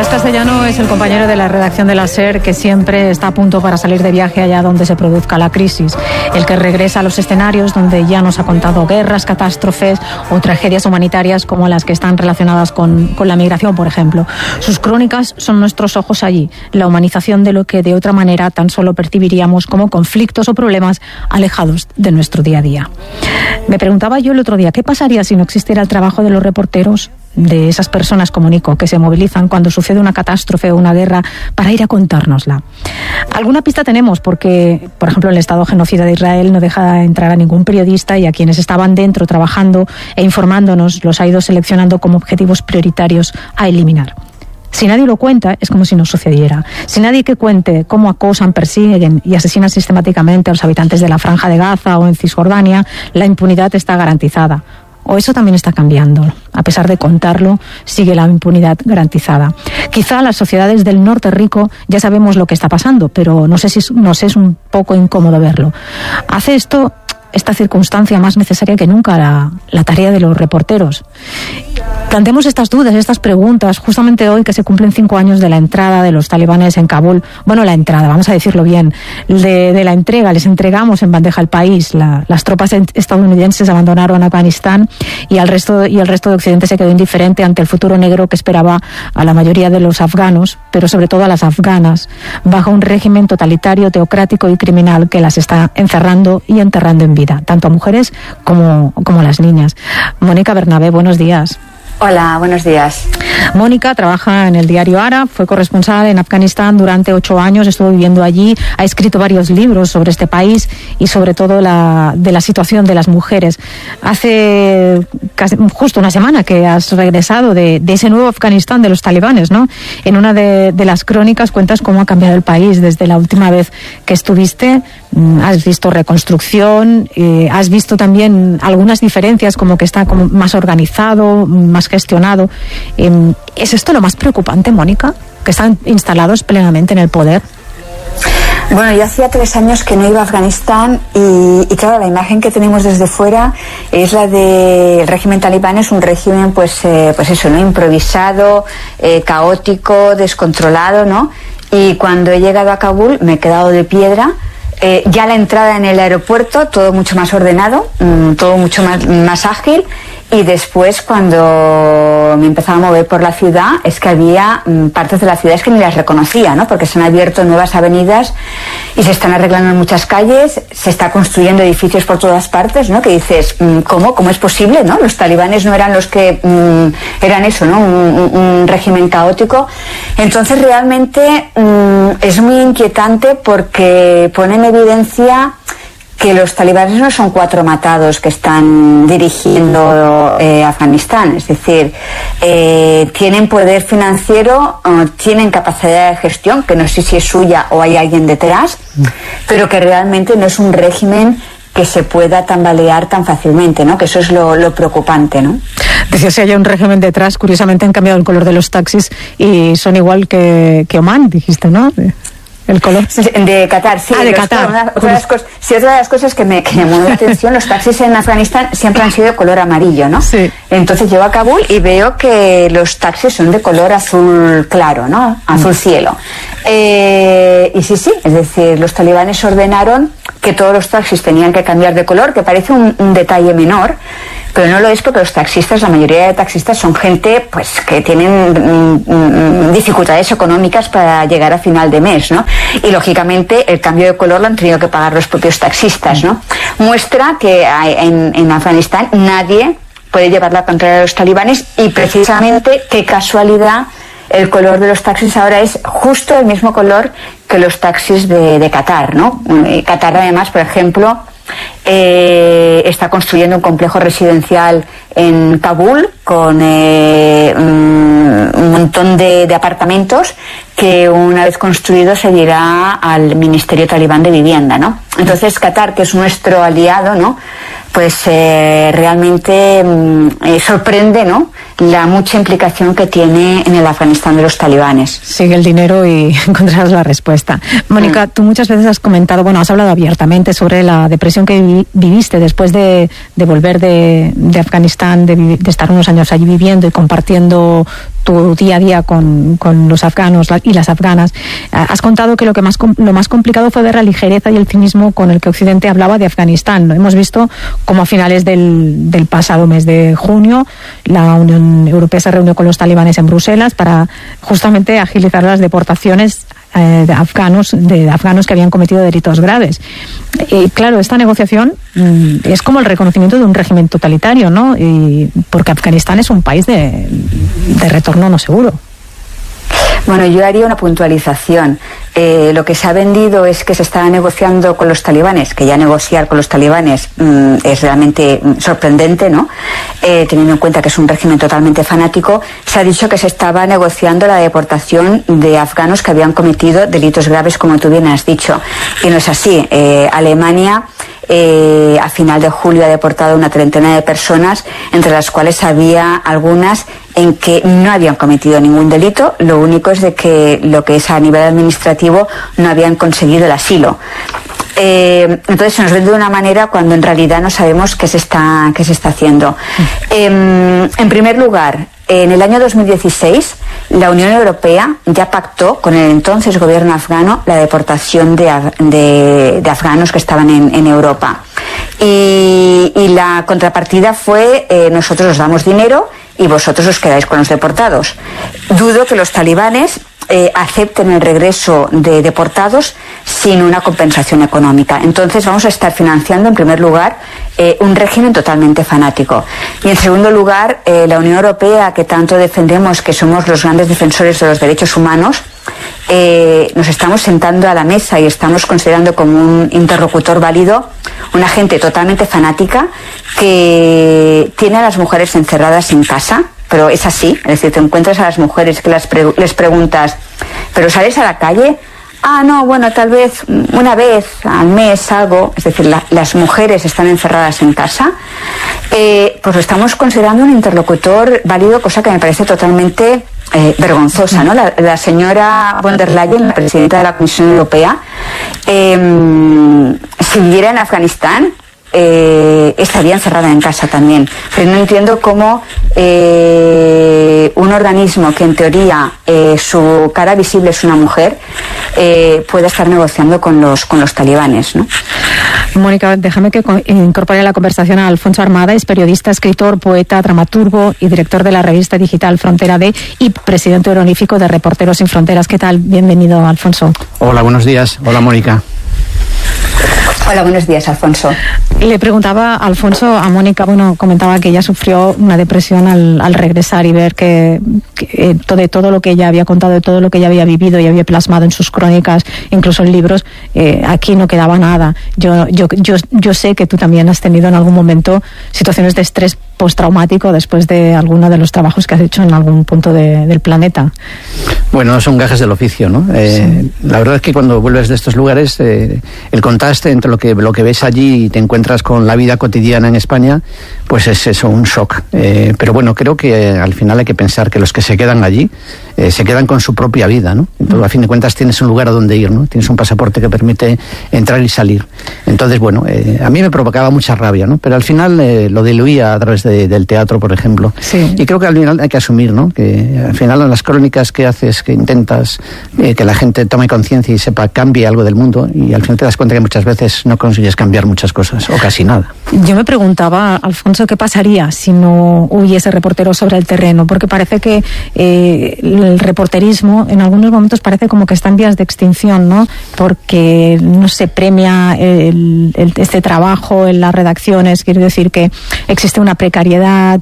Carlos Castellano es el compañero de la redacción de la SER que siempre está a punto para salir de viaje allá donde se produzca la crisis. El que regresa a los escenarios donde ya nos ha contado guerras, catástrofes o tragedias humanitarias como las que están relacionadas con la migración, por ejemplo. Sus crónicas son nuestros ojos allí, la humanización de lo que de otra manera tan solo percibiríamos como conflictos o problemas alejados de nuestro día a día. Me preguntaba yo el otro día, ¿qué pasaría si no existiera el trabajo de los reporteros, de esas personas como Nico, que se movilizan cuando sucede una catástrofe o una guerra para ir a contárnosla? Alguna pista tenemos porque, por ejemplo, el Estado genocida de Israel no deja entrar a ningún periodista y a quienes estaban dentro trabajando e informándonos los ha ido seleccionando como objetivos prioritarios a eliminar. Si nadie lo cuenta, es como si no sucediera. Si nadie que cuente cómo acosan, persiguen y asesinan sistemáticamente a los habitantes de la Franja de Gaza o en Cisjordania, la impunidad está garantizada. O eso también está cambiando. A pesar de contarlo, sigue la impunidad garantizada. Quizá las sociedades del norte rico ya sabemos lo que está pasando, pero nos es un poco incómodo verlo. Hace esta circunstancia más necesaria que nunca la tarea de los reporteros. Planteemos estas dudas, estas preguntas, justamente hoy que se cumplen 5 años de la entrada de los talibanes en Kabul. Bueno, la entrada, vamos a decirlo bien, de la entrega, les entregamos en bandeja al país. Las tropas estadounidenses abandonaron Afganistán y el resto de Occidente se quedó indiferente ante el futuro negro que esperaba a la mayoría de los afganos, pero sobre todo a las afganas, bajo un régimen totalitario, teocrático y criminal que las está encerrando y enterrando en vida, tanto a mujeres como a las niñas. Mónica Bernabé, buenos días. Hola, buenos días. Mónica trabaja en el diario Ara, fue corresponsal en Afganistán durante 8 años, estuvo viviendo allí, ha escrito varios libros sobre este país y sobre todo de la situación de las mujeres. Hace justo una semana que has regresado de ese nuevo Afganistán de los talibanes, ¿no? En una de las crónicas cuentas cómo ha cambiado el país desde la última vez que estuviste. Has visto reconstrucción, has visto también algunas diferencias, como que está como más organizado, más gestionado. ¿Es esto lo más preocupante, Mónica? ¿Que están instalados plenamente en el poder? Bueno, yo hacía 3 años que no iba a Afganistán y claro, la imagen que tenemos desde fuera es la del régimen talibán. Es un régimen pues eso, ¿no? Improvisado, caótico, descontrolado, ¿no? Y cuando he llegado a Kabul me he quedado de piedra. Ya la entrada en el aeropuerto, todo mucho más ordenado, todo mucho más ágil, y después cuando me empezaba a mover por la ciudad es que había partes de la ciudad que ni las reconocía, ¿no? Porque se han abierto nuevas avenidas y se están arreglando en muchas calles, se está construyendo edificios por todas partes, ¿no? Que dices, ¿cómo es posible, no? Los talibanes no eran los que eran eso, ¿no? Un régimen caótico. Entonces realmente es muy inquietante porque pone en evidencia que los talibanes no son 4 matados que están dirigiendo Afganistán. Es decir, tienen poder financiero, tienen capacidad de gestión, que no sé si es suya o hay alguien detrás, pero que realmente no es un régimen que se pueda tambalear tan fácilmente, ¿no? Que eso es lo preocupante, ¿no? Decía, si hay un régimen detrás, curiosamente han cambiado el color de los taxis y son igual que Oman, dijiste, ¿no? El color de Qatar, sí. De Qatar. Otra de las cosas que me llamó la atención, los taxis en Afganistán siempre han sido de color amarillo, ¿no? Sí. Entonces llego a Kabul y veo que los taxis son de color azul claro, ¿no? Azul cielo. Y sí, es decir, los talibanes ordenaron que todos los taxis tenían que cambiar de color, que parece un detalle menor, pero no lo es porque los taxistas, la mayoría de taxistas son gente pues que tienen dificultades económicas para llegar a final de mes, ¿no? Y lógicamente el cambio de color lo han tenido que pagar los propios taxistas, ¿no? Muestra que en Afganistán nadie puede llevar la contraria a los talibanes y precisamente, qué casualidad, el color de los taxis ahora es justo el mismo color que los taxis de Qatar, ¿no? Qatar además, por ejemplo, está construyendo un complejo residencial en Kabul con un montón de apartamentos que una vez construidos se irá al Ministerio Talibán de Vivienda, ¿no? Entonces Qatar, que es nuestro aliado, ¿no?, pues realmente sorprende, ¿no?, la mucha implicación que tiene en el Afganistán de los talibanes. Sigue el dinero y encontrarás la respuesta. Mónica, tú muchas veces has comentado, has hablado abiertamente sobre la depresión que viviste después de volver de Afganistán, de estar unos años allí viviendo y compartiendo tu día a día con los afganos y las afganas. Has contado que lo más complicado fue ver la ligereza y el cinismo con el que Occidente hablaba de Afganistán, ¿no? Hemos visto cómo a finales del pasado mes de junio la Unión Europea se reunió con los talibanes en Bruselas para justamente agilizar las deportaciones de afganos que habían cometido delitos graves. Y claro, esta negociación es como el reconocimiento de un régimen totalitario, ¿no? Porque Afganistán es un país de retorno no seguro. Bueno, yo haría una puntualización. Lo que se ha vendido es que se estaba negociando con los talibanes, que ya negociar con los talibanes es realmente sorprendente, ¿no? Teniendo en cuenta que es un régimen totalmente fanático. Se ha dicho que se estaba negociando la deportación de afganos que habían cometido delitos graves, como tú bien has dicho. Y no es así. Alemania a final de julio ha deportado una treintena de personas, entre las cuales había algunas en que no habían cometido ningún delito. Lo único es de que lo que es a nivel administrativo no habían conseguido el asilo. Entonces se nos vende de una manera cuando en realidad no sabemos qué se está haciendo. En primer lugar, en el año 2016 la Unión Europea ya pactó con el entonces gobierno afgano la deportación de afganos que estaban en Europa. Y la contrapartida fue nosotros os damos dinero y vosotros os quedáis con los deportados. Dudo que los talibanes acepten el regreso de deportados sin una compensación económica. Entonces vamos a estar financiando en primer lugar un régimen totalmente fanático. Y en segundo lugar, la Unión Europea, que tanto defendemos, que somos los grandes defensores de los derechos humanos, nos estamos sentando a la mesa y estamos considerando como un interlocutor válido una gente totalmente fanática que tiene a las mujeres encerradas en casa. Pero es así, es decir, te encuentras a las mujeres que les preguntas, ¿pero sales a la calle? Ah, no, bueno, tal vez una vez al mes algo. Es decir, las mujeres están encerradas en casa. Pues lo estamos considerando un interlocutor válido, cosa que me parece totalmente vergonzosa, ¿no? La señora von der Leyen, la presidenta de la Comisión Europea, si viviera en Afganistán, estaría encerrada en casa también. Pero no entiendo cómo un organismo que en teoría su cara visible es una mujer puede estar negociando con los talibanes, ¿no? Mónica, déjame que incorpore a la conversación a Alfonso Armada. Es periodista, escritor, poeta, dramaturgo y director de la revista digital Frontera D y presidente honorífico de Reporteros Sin Fronteras. ¿Qué tal? Bienvenido, Alfonso. Hola, buenos días. Hola, Mónica. Hola, buenos días, Alfonso. Le preguntaba, Alfonso, a Mónica, comentaba que ella sufrió una depresión al regresar y ver que de todo lo que ella había contado, de todo lo que ella había vivido y había plasmado en sus crónicas, incluso en libros, aquí no quedaba nada. Yo sé que tú también has tenido en algún momento situaciones de estrés postraumático después de alguno de los trabajos que has hecho en algún punto del planeta. Bueno, son gajes del oficio, ¿no? Sí. La verdad es que cuando vuelves de estos lugares, el contraste entre lo que ves allí y te encuentras con la vida cotidiana en España, pues es eso, un shock. Pero bueno, creo que al final hay que pensar que los que se quedan allí se quedan con su propia vida, ¿no? Entonces, a fin de cuentas tienes un lugar a donde ir, ¿no? Tienes un pasaporte que permite entrar y salir. Entonces, bueno, a mí me provocaba mucha rabia, ¿no? Pero al final lo diluía a través del teatro, por ejemplo. Sí. Y creo que al final hay que asumir, ¿no? Que al final en las crónicas que haces, que intentas que la gente tome conciencia y sepa, cambie algo del mundo, y al final te das cuenta que muchas veces no consigues cambiar muchas cosas, o casi nada. Yo me preguntaba, Alfonso, ¿qué pasaría si no hubiese reporteros sobre el terreno? Porque parece que el reporterismo en algunos momentos parece como que está en vías de extinción, ¿no? Porque no se premia este trabajo en las redacciones. Quiero decir que existe una precariedad,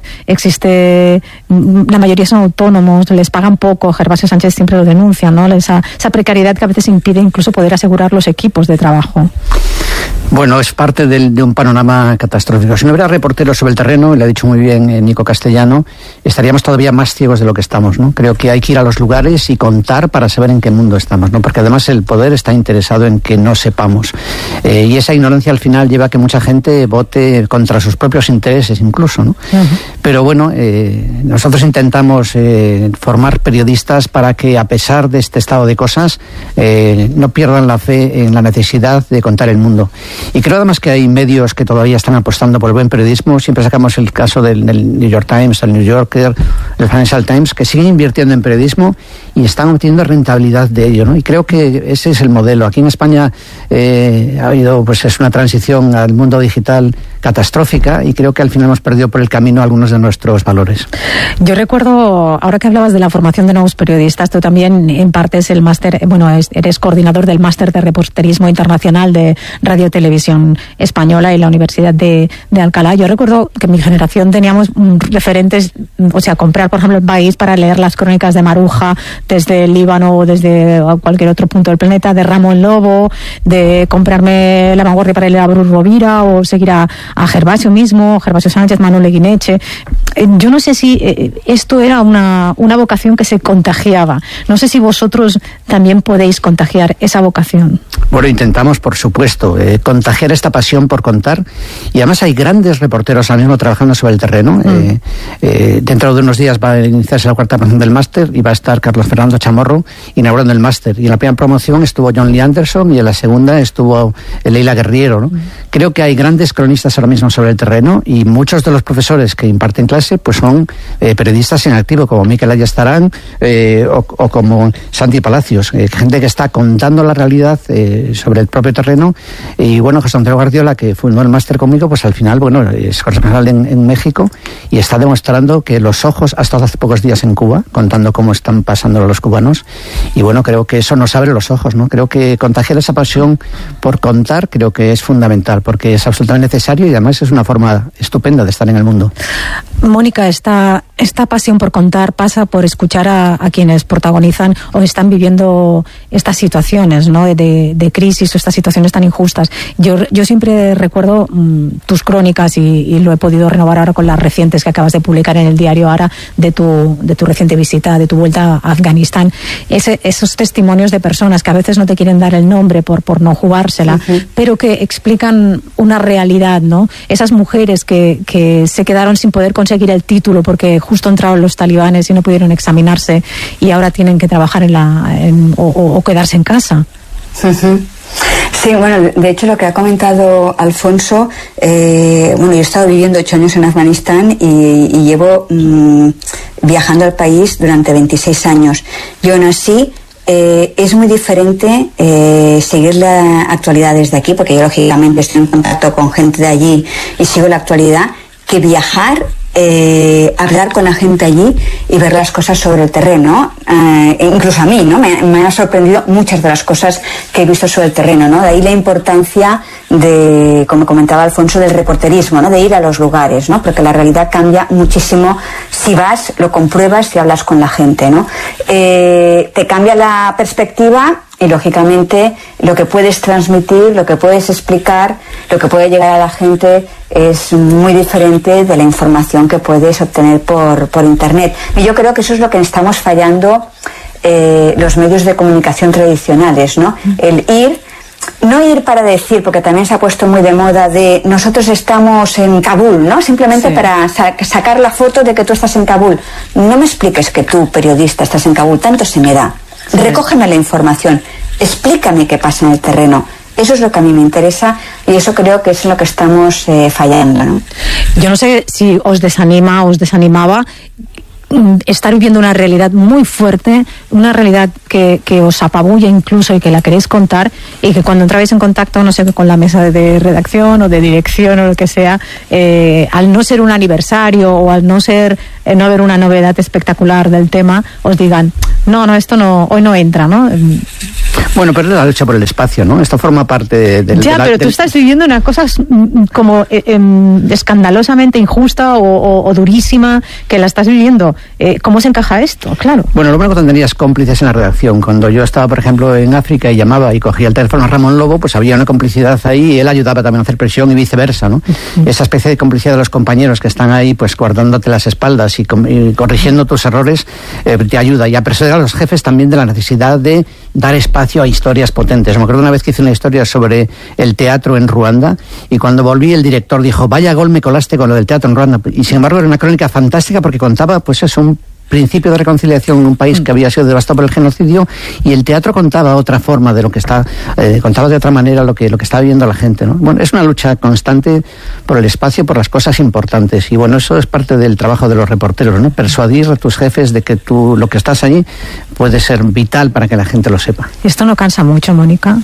la mayoría son autónomos, les pagan poco. Gervasio Sánchez siempre lo denuncia, ¿no? Esa precariedad que a veces impide incluso poder asegurar los equipos de trabajo. Bueno, es parte de un panorama catastrófico. Si no hubiera reporteros sobre el terreno, le ha dicho muy bien Nico Castellano, estaríamos todavía más ciegos de lo que estamos, ¿no? Creo que hay que ir a los lugares y contar para saber en qué mundo estamos, ¿no? Porque además el poder está interesado en que no sepamos. Y esa ignorancia al final lleva a que mucha gente vote contra sus propios intereses incluso, ¿no? Uh-huh. Pero bueno, nosotros intentamos formar periodistas para que, a pesar de este estado de cosas, no pierdan la fe en la necesidad de contar el mundo. Y creo además que hay medios que todavía están apostando por el buen periodismo. Siempre sacamos el caso del New York Times, el New Yorker, el Financial Times, que siguen invirtiendo en periodismo y están obteniendo rentabilidad de ello, ¿no? Y creo que ese es el modelo. Aquí en España ha habido, pues es una transición al mundo digital catastrófica, y creo que al final hemos perdido por el camino algunos de nuestros valores. Yo recuerdo, ahora que hablabas de la formación de nuevos periodistas, tú también impartes el máster, eres coordinador del máster de reporterismo internacional de Radio Televisión Española y la Universidad de Alcalá. Yo recuerdo que en mi generación teníamos referentes, o sea, comprar, por ejemplo, El País para leer las crónicas de Maruja desde el Líbano o desde cualquier otro punto del planeta, de Ramón Lobo, de comprarme La Vanguardia para leer a Bruce Rovira, o seguir a Gervasio mismo, Gervasio Sánchez, Manuel Leguineche. Yo no sé si esto era una vocación que se contagiaba. No sé si vosotros también podéis contagiar esa vocación. Bueno, intentamos, por supuesto, contagiar esta pasión por contar, y además hay grandes reporteros ahora mismo trabajando sobre el terreno. Dentro de unos días va a iniciarse la cuarta promoción del máster y va a estar Carlos Fernando Chamorro inaugurando el máster, y en la primera promoción estuvo John Lee Anderson y en la segunda estuvo Leila Guerriero, ¿no? Creo que hay grandes cronistas ahora mismo sobre el terreno, y muchos de los profesores que imparten clase pues son periodistas en activo, como Miquel Ayestarán o como Santi Palacios, gente que está contando la realidad sobre el propio terreno. Y bueno, José Antonio Guardiola, que fundó el máster conmigo, pues al final, bueno, es corresponsal en México y está demostrando que los ojos, ha estado hace pocos días en Cuba contando cómo están pasándolo los cubanos, y bueno, creo que eso nos abre los ojos, ¿no? Creo que contagiar esa pasión por contar creo que es fundamental, porque es absolutamente necesario y además es una forma estupenda de estar en el mundo. Mónica, esta pasión por contar pasa por escuchar a quienes protagonizan o están viviendo estas situaciones, ¿no? de crisis, o estas situaciones tan injustas. Yo siempre recuerdo tus crónicas, y lo he podido renovar ahora con las recientes que acabas de publicar en el diario Ara, de tu reciente visita, de tu vuelta a Afganistán. Esos testimonios de personas que a veces no te quieren dar el nombre por no jugársela, uh-huh, pero que explican una realidad, ¿no? Esas mujeres que se quedaron sin poder conseguir el título porque justo entraron los talibanes y no pudieron examinarse, y ahora tienen que trabajar o quedarse en casa. Uh-huh. Sí, bueno, de hecho lo que ha comentado Alfonso, bueno, yo he estado viviendo 8 años en Afganistán y llevo viajando al país durante 26 años. Yo aún así es muy diferente seguir la actualidad desde aquí, porque yo lógicamente estoy en contacto con gente de allí y sigo la actualidad, que viajar, hablar con la gente allí y ver las cosas sobre el terreno. Incluso a mí, ¿no? Me han sorprendido muchas de las cosas que he visto sobre el terreno, ¿no? De ahí la importancia de, como comentaba Alfonso, del reporterismo, ¿no? De ir a los lugares, ¿no? Porque la realidad cambia muchísimo si vas, lo compruebas y hablas con la gente, ¿no? Te cambia la perspectiva. Y lógicamente lo que puedes transmitir, lo que puedes explicar, lo que puede llegar a la gente es muy diferente de la información que puedes obtener por internet. Y yo creo que eso es lo que estamos fallando los medios de comunicación tradicionales, ¿no? El ir, no ir para decir, porque también se ha puesto muy de moda de nosotros estamos en Kabul, ¿no? Simplemente sí, para sacar la foto de que tú estás en Kabul. No me expliques que tú, periodista, estás en Kabul, tanto se me da. Sí. Recógeme la información, explícame qué pasa en el terreno. Eso es lo que a mí me interesa, y eso creo que es lo que estamos fallando, ¿no? Yo no sé si os desanima o os desanimaba estar viviendo una realidad muy fuerte, una realidad que os apabulla incluso y que la queréis contar, y que cuando entrabais en contacto, no sé, con la mesa de redacción o de dirección o lo que sea, al no ser un aniversario o al no ser no haber una novedad espectacular del tema, os digan, no, esto no, hoy no entra, ¿no? Bueno, pero es la lucha por el espacio, ¿no? Esto forma parte del... Ya, pero tú estás viviendo una cosa como escandalosamente injusta o durísima, que la estás viviendo. ¿Cómo se encaja esto? Claro. Bueno, lo bueno que tenías cómplices en la redacción. Cuando yo estaba, por ejemplo, en África y llamaba y cogía el teléfono a Ramón Lobo, pues había una complicidad ahí y él ayudaba también a hacer presión y viceversa, ¿no? Esa especie de complicidad de los compañeros que están ahí, pues guardándote las espaldas y corrigiendo tus errores, te ayuda. Y a persuadir a los jefes también de la necesidad de dar espacio a historias potentes. Me acuerdo una vez que hice una historia sobre el teatro en Ruanda y cuando volví el director dijo, vaya gol me colaste con lo del teatro en Ruanda. Y sin embargo era una crónica fantástica porque contaba, pues eso, un principio de reconciliación en un país que había sido devastado por el genocidio, y el teatro contaba otra forma de lo que está, contaba de otra manera lo que está viviendo la gente, ¿no? Bueno, es una lucha constante por el espacio, por las cosas importantes, y bueno, eso es parte del trabajo de los reporteros, ¿no? Persuadir a tus jefes de que lo que estás allí puede ser vital para que la gente lo sepa. ¿Esto no cansa mucho, Mónica?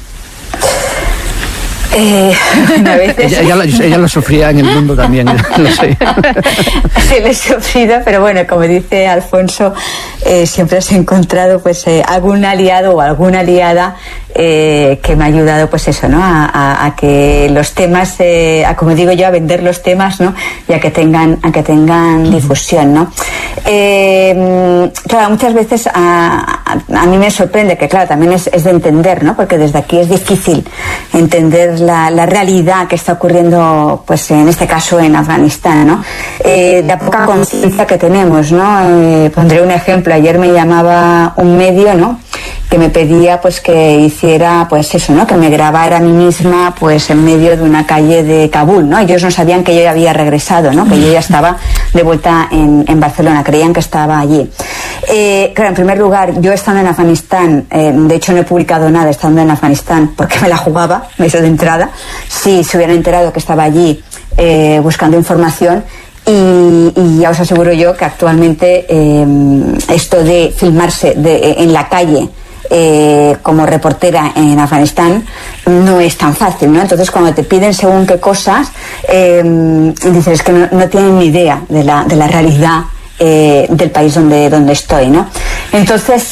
A veces... ella lo sufría en el mundo también, lo sé. Sí, lo he sufrido, pero bueno, como dice Alfonso, siempre has encontrado pues algún aliado o alguna aliada que me ha ayudado, pues eso, ¿no? A que los temas, como digo yo, a vender los temas, ¿no? Y a que tengan difusión, ¿no? Claro, muchas veces a mí me sorprende, que claro, también es de entender, ¿no? Porque desde aquí es difícil entender la realidad que está ocurriendo, pues en este caso en Afganistán, ¿no? La poca conciencia que tenemos, ¿no? Pondré un ejemplo. Ayer me llamaba un medio, ¿no? Que me pedía pues que hiciera pues eso, ¿no? Que me grabara a mí misma pues en medio de una calle de Kabul, ¿no? Ellos no sabían que yo ya había regresado, ¿no? Que yo ya estaba de vuelta en Barcelona, creían que estaba allí. Claro, en primer lugar, yo estando en Afganistán, de hecho no he publicado nada estando en Afganistán porque me la jugaba, me hizo de entrada. Si se hubieran enterado que estaba allí buscando información. Y ya os aseguro yo que actualmente esto de filmarse en la calle como reportera en Afganistán no es tan fácil, ¿no? Entonces cuando te piden según qué cosas dices que no tienen ni idea de la realidad del país donde estoy, ¿no? Entonces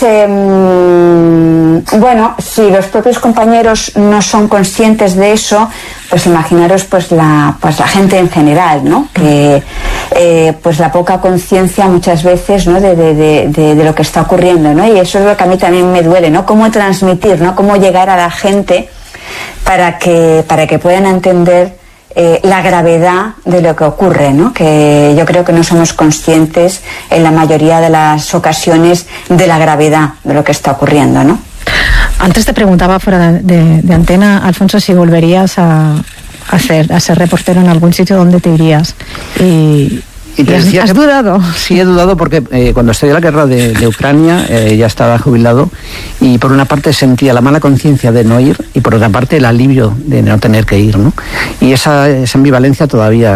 bueno, si los propios compañeros no son conscientes de eso, pues imaginaros pues la gente en general, ¿no? Que pues la poca conciencia muchas veces, ¿no? de lo que está ocurriendo, ¿no? Y eso es lo que a mí también me duele, ¿no? Cómo transmitir, ¿no? Cómo llegar a la gente para que puedan entender la gravedad de lo que ocurre, ¿no? Que yo creo que no somos conscientes en la mayoría de las ocasiones de la gravedad de lo que está ocurriendo, ¿no? Antes te preguntaba fuera de antena, Alfonso, si volverías a ser reportero en algún sitio, ¿dónde te irías? Y te decía, ¿has dudado? Sí, he dudado porque cuando estalló la guerra de Ucrania ya estaba jubilado y por una parte sentía la mala conciencia de no ir y por otra parte el alivio de no tener que ir, ¿no? Y esa ambivalencia todavía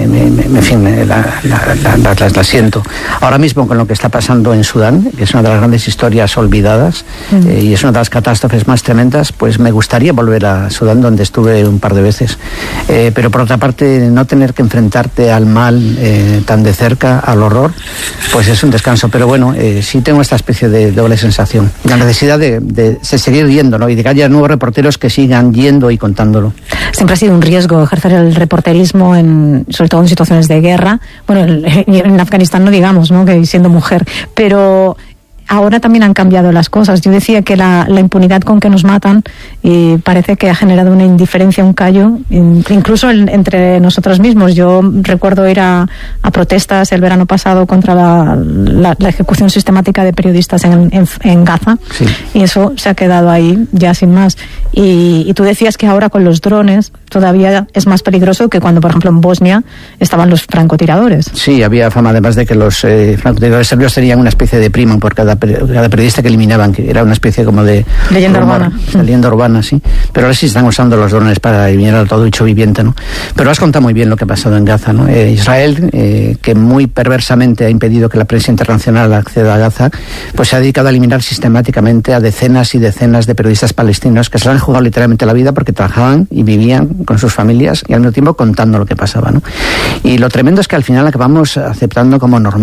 la siento. Ahora mismo con lo que está pasando en Sudán, que es una de las grandes historias olvidadas y es una de las catástrofes más tremendas, pues me gustaría volver a Sudán, donde estuve un par de veces. Pero por otra parte, no tener que enfrentarte al mal tan de cerca, al horror, pues es un descanso. Pero bueno, sí tengo esta especie de doble sensación, la necesidad de seguir yendo, ¿no? Y de que haya nuevos reporteros que sigan yendo y contándolo. Siempre ha sido un riesgo ejercer el reporterismo, sobre todo en situaciones de guerra. Bueno, en Afganistán no digamos, ¿no? Que siendo mujer, pero ahora también han cambiado las cosas. Yo decía que la impunidad con que nos matan parece que ha generado una indiferencia, un callo, incluso entre nosotros mismos. Yo recuerdo ir a protestas el verano pasado contra la ejecución sistemática de periodistas en Gaza, sí. Y eso se ha quedado ahí ya sin más. Y tú decías que ahora con los drones todavía es más peligroso que cuando, por ejemplo, en Bosnia estaban los francotiradores. Sí, había fama además de que los francotiradores serbios tenían una especie de prima por cada periodista que eliminaban, que era una especie como de leyenda urbana. Leyenda urbana, sí. Pero ahora sí están usando los drones para eliminar a todo bicho viviente, ¿no? Pero has contado muy bien lo que ha pasado en Gaza, ¿no? Israel, que muy perversamente ha impedido que la prensa internacional acceda a Gaza, pues se ha dedicado a eliminar sistemáticamente a decenas y decenas de periodistas palestinos que se han jugado literalmente la vida porque trabajaban y vivían con sus familias y al mismo tiempo contando lo que pasaba, ¿no? Y lo tremendo es que al final acabamos aceptando como normal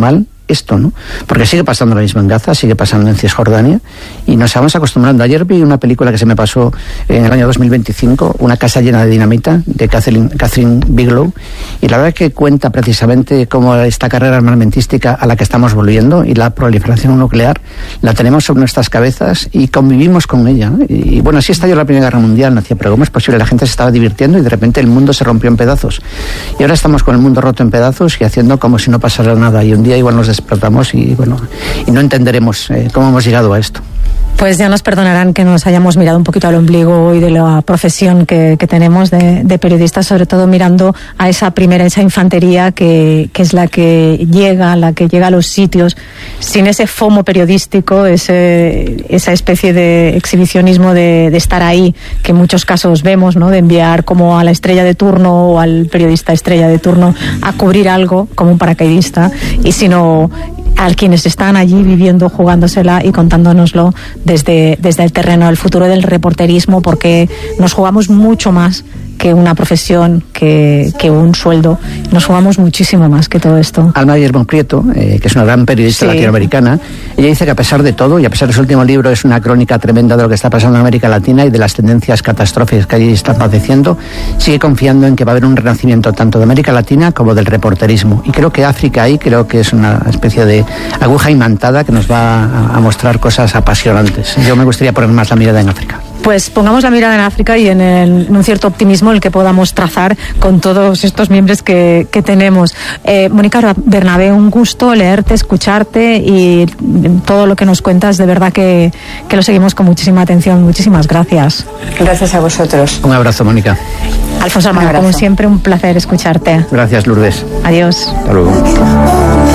esto, ¿no? Porque sigue pasando lo mismo en Gaza, sigue pasando en Cisjordania, y nos vamos acostumbrando. Ayer vi una película que se me pasó en el año 2025, Una casa llena de dinamita, de Catherine Bigelow, y la verdad que cuenta precisamente cómo esta carrera armamentística a la que estamos volviendo y la proliferación nuclear la tenemos sobre nuestras cabezas y convivimos con ella, ¿no? Y bueno, así estalló la Primera Guerra Mundial, decía, pero ¿cómo es posible? La gente se estaba divirtiendo y de repente el mundo se rompió en pedazos. Y ahora estamos con el mundo roto en pedazos y haciendo como si no pasara nada. Y un día igual nos despertamos y bueno, y no entenderemos cómo hemos llegado a esto. Pues ya nos perdonarán que nos hayamos mirado un poquito al ombligo hoy de la profesión que tenemos de periodistas, sobre todo mirando a esa infantería que es la que llega a los sitios sin ese FOMO periodístico, esa especie de exhibicionismo de estar ahí, que en muchos casos vemos, ¿no? De enviar como a la estrella de turno o al periodista estrella de turno a cubrir algo como un paracaidista, y sino a quienes están allí viviendo, jugándosela y contándonoslo desde el terreno, el futuro del reporterismo, porque nos jugamos mucho más que una profesión, que un sueldo. Nos jugamos muchísimo más que todo esto. Alma Guillermo Prieto, que es una gran periodista latinoamericana, ella dice que a pesar de todo, y a pesar de su último libro, es una crónica tremenda de lo que está pasando en América Latina y de las tendencias catastróficas que allí están padeciendo, sigue confiando en que va a haber un renacimiento tanto de América Latina como del reporterismo. Y creo que África ahí, creo que es una especie de aguja imantada que nos va a mostrar cosas apasionantes. Yo me gustaría poner más la mirada en África. Pues pongamos la mirada en África y en un cierto optimismo el que podamos trazar con todos estos miembros que tenemos. Mónica Bernabé, un gusto leerte, escucharte, y todo lo que nos cuentas, de verdad que lo seguimos con muchísima atención. Muchísimas gracias. Gracias a vosotros. Un abrazo, Mónica. Alfonso Armando, como siempre, un placer escucharte. Gracias, Lourdes. Adiós. Hasta luego.